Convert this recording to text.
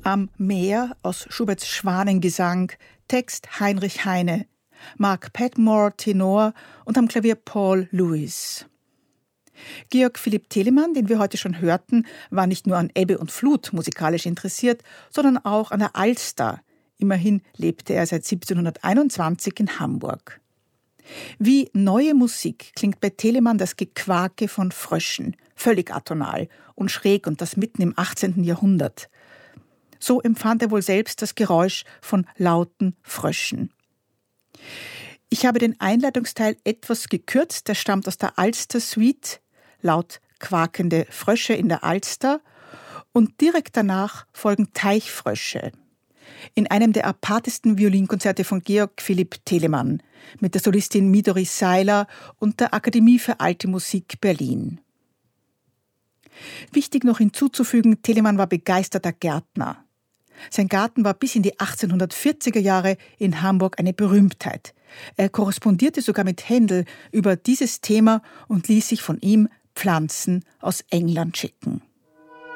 Am Meer aus Schuberts Schwanengesang, Text Heinrich Heine, Mark Padmore Tenor und am Klavier Paul Lewis. Georg Philipp Telemann, den wir heute schon hörten, war nicht nur an Ebbe und Flut musikalisch interessiert, sondern auch an der Alster. Immerhin lebte er seit 1721 in Hamburg. Wie neue Musik klingt bei Telemann das Gequake von Fröschen, völlig atonal und schräg und das mitten im 18. Jahrhundert. So empfand er wohl selbst das Geräusch von lauten Fröschen. Ich habe den Einleitungsteil etwas gekürzt, der stammt aus der Alster Suite, laut quakende Frösche in der Alster, und direkt danach folgen Teichfrösche. In einem der apartesten Violinkonzerte von Georg Philipp Telemann mit der Solistin Midori Seiler und der Akademie für Alte Musik Berlin. Wichtig noch hinzuzufügen, Telemann war begeisterter Gärtner. Sein Garten war bis in die 1840er Jahre in Hamburg eine Berühmtheit. Er korrespondierte sogar mit Händel über dieses Thema und ließ sich von ihm Pflanzen aus England schicken.